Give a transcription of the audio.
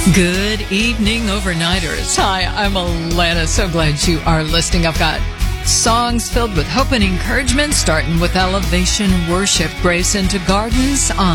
Good evening, overnighters. Hi, I'm Alana. So glad you are listening. I've got songs filled with hope and encouragement, starting with Elevation Worship, Grace into Gardens on